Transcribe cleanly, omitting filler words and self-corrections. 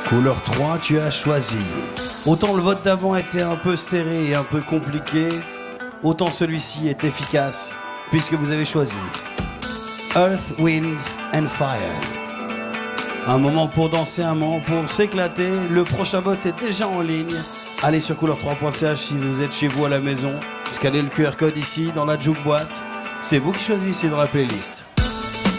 Couleur 3, tu as choisi. Autant le vote d'avant était un peu serré et un peu compliqué, autant celui-ci est efficace, puisque vous avez choisi Earth, Wind and Fire. Un moment pour danser, un moment pour s'éclater. Le prochain vote est déjà en ligne. Allez sur couleur3.ch si vous êtes chez vous à la maison. Scannez le QR code ici dans la jukebox. C'est vous qui choisissez dans la playlist.